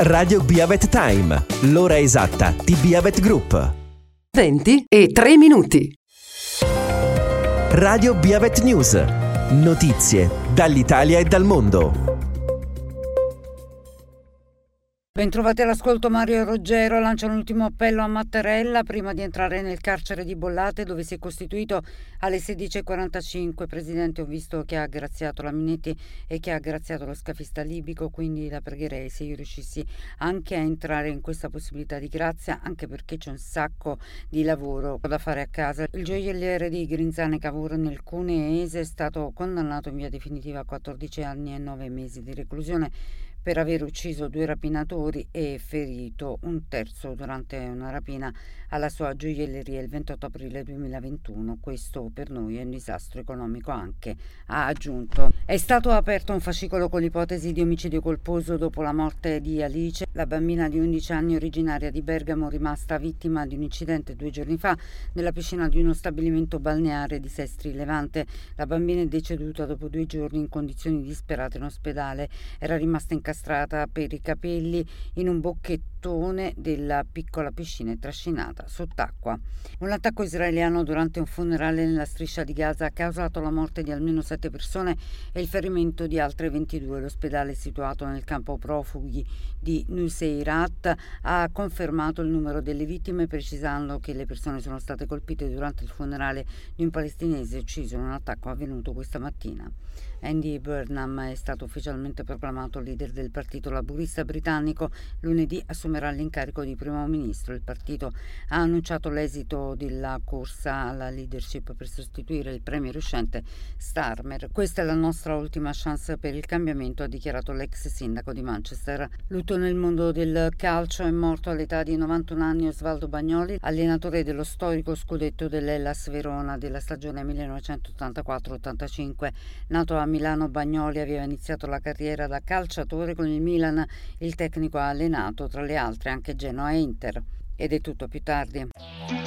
Radio Biavet Time, l'ora esatta di Biavet Group. 20 e 3 minuti. Radio Biavet News. Notizie dall'Italia e dal mondo. Bentrovati all'ascolto. Mario e Ruggero lanciano un ultimo appello a Mattarella prima di entrare nel carcere di Bollate, dove si è costituito alle 16:45. Presidente, ho visto che ha graziato la Minetti e che ha graziato lo scafista libico, quindi la pregherei se io riuscissi anche a entrare in questa possibilità di grazia, anche perché c'è un sacco di lavoro da fare a casa. Il gioielliere di Grinzane Cavour nel Cuneese è stato condannato in via definitiva a 14 anni e 9 mesi di reclusione per aver ucciso 2 rapinatori e ferito un terzo durante una rapina alla sua gioielleria il 28 aprile 2021. Questo per noi è un disastro economico anche, ha aggiunto. È stato aperto un fascicolo con l'ipotesi di omicidio colposo dopo la morte di Alice, la bambina di 11 anni originaria di Bergamo, rimasta vittima di un incidente 2 giorni fa nella piscina di uno stabilimento balneare di Sestri Levante. La bambina è deceduta dopo 2 giorni in condizioni disperate in ospedale. Era rimasta incastrata per i capelli in un bocchettone della piccola piscina e trascinata sott'acqua. Un attacco israeliano durante un funerale nella striscia di Gaza ha causato la morte di almeno 7 persone e il ferimento di altre 22. L'ospedale situato nel campo profughi di Nuseirat ha confermato il numero delle vittime, precisando che le persone sono state colpite durante il funerale di un palestinese ucciso in un attacco avvenuto questa mattina. Andy Burnham è stato ufficialmente proclamato leader del partito laburista britannico. Lunedì assumerà l'incarico di primo ministro. Il partito ha annunciato l'esito della corsa alla leadership per sostituire il premier uscente Starmer. Questa è la nostra ultima chance per il cambiamento, ha dichiarato l'ex sindaco di Manchester. Lutto nel mondo del calcio. È morto all'età di 91 anni Osvaldo Bagnoli, allenatore dello storico scudetto dell'Hellas Verona della stagione 1984-85. Nato a Milano, Bagnoli aveva iniziato la carriera da calciatore con il Milan. Il tecnico ha allenato tra le altre anche Genoa e Inter. Ed è tutto, più tardi.